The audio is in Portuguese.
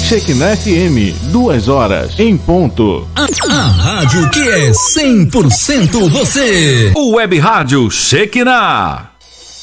Shekinah FM, 2 horas em ponto. A rádio que é 100% você. O Web Rádio Shekinah.